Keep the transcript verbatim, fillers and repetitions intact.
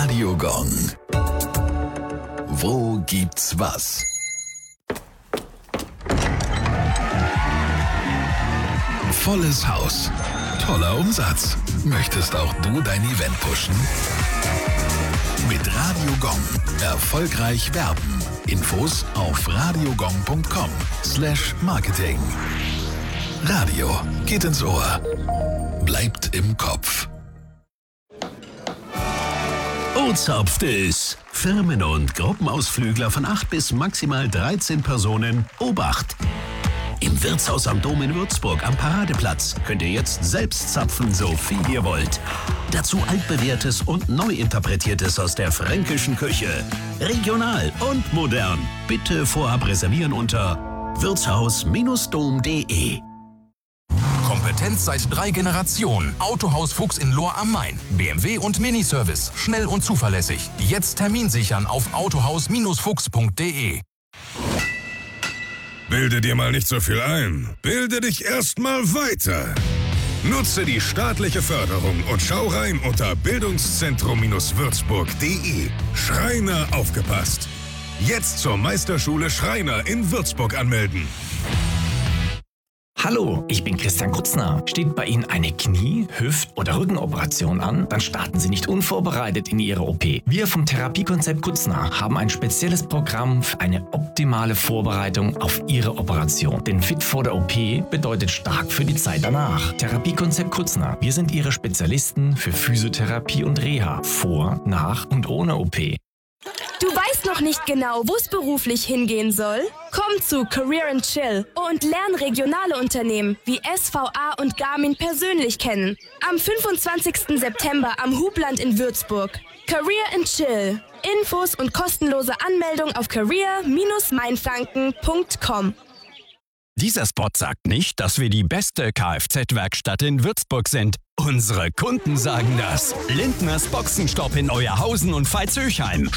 Radio Gong. Wo gibt's was? Volles Haus. Toller Umsatz. Möchtest auch du dein Event pushen? Mit Radio Gong. Erfolgreich werben. Infos auf radiogong punkt com slash marketing. Radio geht ins Ohr. Bleibt im Kopf. Ozapft es. Firmen- und Gruppenausflügler von acht bis maximal dreizehn Personen. Obacht! Im Wirtshaus am Dom in Würzburg am Paradeplatz könnt ihr jetzt selbst zapfen, so viel ihr wollt. Dazu altbewährtes und neu interpretiertes aus der fränkischen Küche. Regional und modern. Bitte vorab reservieren unter wirtshaus Bindestrich dom punkt de. Kompetenz seit drei Generationen. Autohaus Fuchs in Lohr am Main. B M W und Miniservice. Schnell und zuverlässig. Jetzt Termin sichern auf autohaus Bindestrich fuchs punkt de. Bilde dir mal nicht so viel ein. Bilde dich erstmal weiter. Nutze die staatliche Förderung und schau rein unter bildungszentrum Würzburg punkt de. Schreiner aufgepasst. Jetzt zur Meisterschule Schreiner in Würzburg anmelden. Hallo, ich bin Christian Kutzner. Steht bei Ihnen eine Knie-, Hüft- oder Rückenoperation an? Dann starten Sie nicht unvorbereitet in Ihre O P. Wir vom Therapiekonzept Kutzner haben ein spezielles Programm für eine optimale Vorbereitung auf Ihre Operation. Denn fit vor der O P bedeutet stark für die Zeit danach. Therapiekonzept Kutzner. Wir sind Ihre Spezialisten für Physiotherapie und Reha. Vor, nach und ohne O P. Du weißt noch nicht genau, wo es beruflich hingehen soll? Komm zu Career and Chill und lern regionale Unternehmen wie S V A und Garmin persönlich kennen. Am fünfundzwanzigsten September am Hubland in Würzburg. Career and Chill. Infos und kostenlose Anmeldung auf career Bindestrich mainfranken punkt com. Dieser Spot sagt nicht, dass wir die beste Kfz-Werkstatt in Würzburg sind. Unsere Kunden sagen das. Lindners Boxenstopp in Euerhausen und Veitshöchheim.